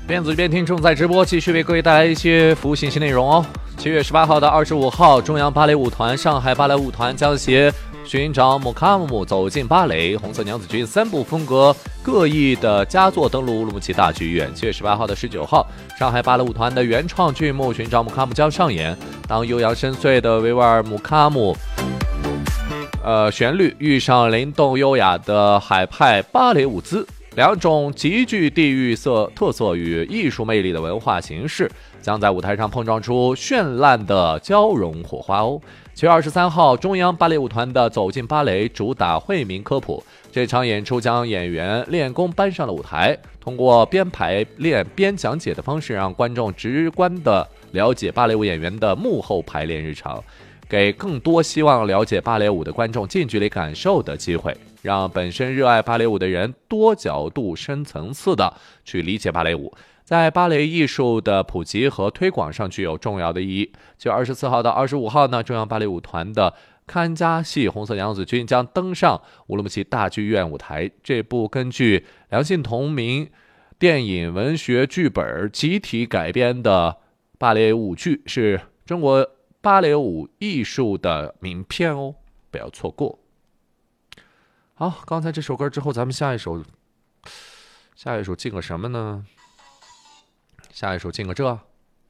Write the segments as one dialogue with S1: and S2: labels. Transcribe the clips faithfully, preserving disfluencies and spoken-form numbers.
S1: 边走边听正在直播，继续为各位带来一些服务信息内容哦。七月十八号到二十五号，中央芭蕾舞团、上海芭蕾舞团将携寻找姆卡姆走进芭蕾、红色娘子军三部风格各异的佳作登陆乌鲁木齐大剧院。七月十八号到十九号，上海芭蕾舞团的原创剧目《寻找姆卡姆》将上演。当悠扬深邃的维吾尔姆卡姆呃旋律遇上灵动优雅的海派芭蕾舞姿，两种极具地域色特色与艺术魅力的文化形式将在舞台上碰撞出绚烂的交融火花哦。七月二十三号，中央芭蕾舞团的走进芭蕾主打惠民科普，这场演出将演员练功搬上了舞台，通过边排练边讲解的方式，让观众直观地了解芭蕾舞演员的幕后排练日常，给更多希望了解芭蕾舞的观众近距离感受的机会，让本身热爱芭蕾舞的人多角度、深层次的去理解芭蕾舞，在芭蕾艺术的普及和推广上具有重要的意义。就二十四号到二十五号呢，中央芭蕾舞团的看家戏《红色娘子军》将登上乌鲁木齐大剧院舞台。这部根据梁信同名电影文学剧本集体改编的芭蕾舞剧，是中国芭蕾舞艺术的名片哦，不要错过。好，刚才这首歌之后，咱们下一首，下一首进个什么呢？下一首进个这，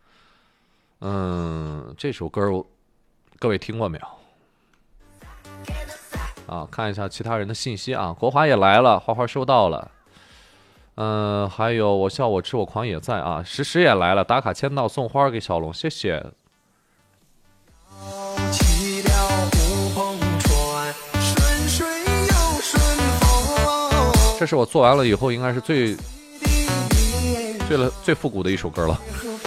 S1: 嗯，这首歌各位听过没有？啊，看一下其他人的信息啊。国华也来了，花花收到了。嗯，还有我笑我吃我狂也在啊。石石也来了，打卡签到送花给小龙，谢谢。这是我做完了以后应该是最最了最复古的一首歌了。